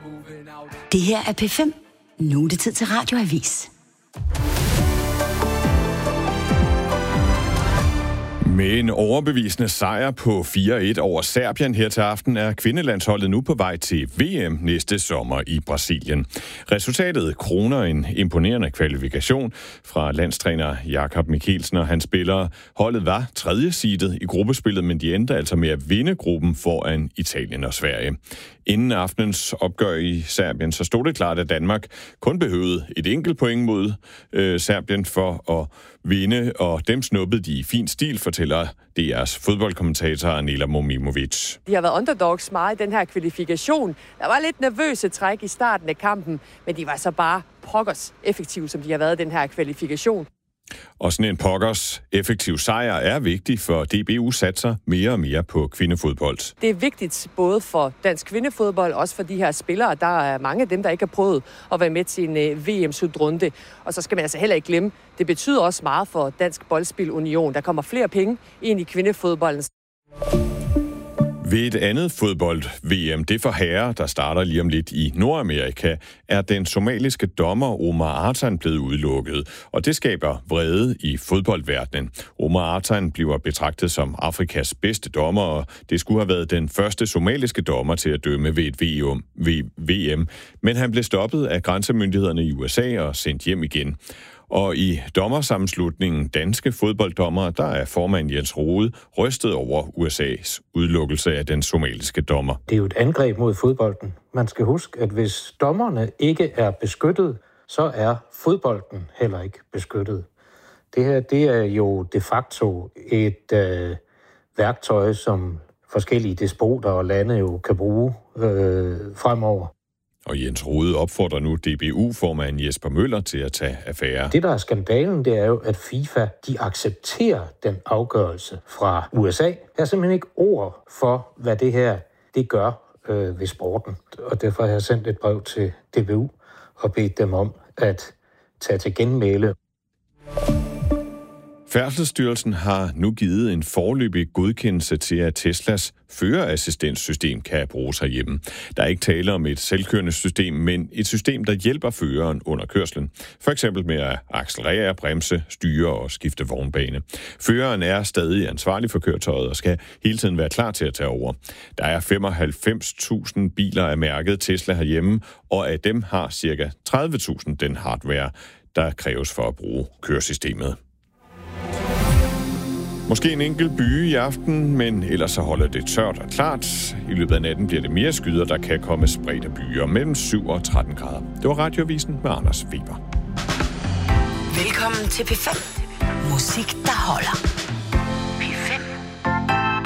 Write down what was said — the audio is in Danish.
Det her er P5. Nu er det tid til Radioavis. Med en overbevisende sejr på 4-1 over Serbien her til aften er kvindelandsholdet nu på vej til VM næste sommer i Brasilien. Resultatet kroner en imponerende kvalifikation fra landstræner Jakob Mikkelsen og hans spillere. Holdet var tredje seedet i gruppespillet, men de endte altså med at vinde gruppen foran Italien og Sverige. Inden aftenens opgør i Serbien, så stod det klart, at Danmark kun behøvede et enkelt point mod Serbien for at vinde, og dem snuppede de i fin stil, fortæller DR's fodboldkommentator Nela Momimovic. De har været underdogs meget i den her kvalifikation. Der var lidt nervøse træk i starten af kampen, men de var så bare pokkers effektive, som de har været i den her kvalifikation. Og sådan en pokkers effektiv sejr er vigtig, for DBU satser mere og mere på kvindefodbold. Det er vigtigt både for dansk kvindefodbold, også for de her spillere. Der er mange af dem, der ikke har prøvet at være med til en VM-slutrunde. Og så skal man altså heller ikke glemme, det betyder også meget for Dansk Boldspil Union. Der kommer flere penge ind i kvindefodbolden. Ved et andet fodbold-VM, det for herrer, der starter lige om lidt i Nordamerika, er den somaliske dommer Omar Artan blevet udelukket, og det skaber vrede i fodboldverdenen. Omar Artan bliver betragtet som Afrikas bedste dommer, og det skulle have været den første somaliske dommer til at dømme ved et VM, men han blev stoppet af grænsemyndighederne i USA og sendt hjem igen. Og i dommersammenslutningen Danske Fodbolddommere, der er formand Jens Rohde rystet over USA's udelukkelse af den somaliske dommer. Det er jo et angreb mod fodbolden. Man skal huske, at hvis dommerne ikke er beskyttet, så er fodbolden heller ikke beskyttet. Det her, det er jo de facto et værktøj, som forskellige despoter og lande jo kan bruge fremover. Og Jens Rohde opfordrer nu DBU-formand Jesper Møller til at tage affære. Det, der er skandalen, det er jo, at FIFA, de accepterer den afgørelse fra USA. Der er simpelthen ikke ord for, hvad det her det gør ved sporten. Og derfor har jeg sendt et brev til DBU og bedt dem om at tage til genmæle. Færdselsstyrelsen har nu givet en foreløbig godkendelse til, at Teslas førerassistenssystem kan bruges herhjemme. Der er ikke tale om et selvkørende system, men et system, der hjælper føreren under kørslen. For eksempel med at accelerere, bremse, styre og skifte vognbane. Føreren er stadig ansvarlig for køretøjet og skal hele tiden være klar til at tage over. Der er 95.000 biler af mærket Tesla herhjemme, og af dem har ca. 30.000 den hardware, der kræves for at bruge køresystemet. Måske en enkelt byge i aften, men ellers så holder det tørt og klart. I løbet af natten bliver det mere skyder, der kan komme spredte byer mellem 7 og 13 grader. Det var Radioavisen med Anders Weber. Velkommen til P5. Musik, der holder.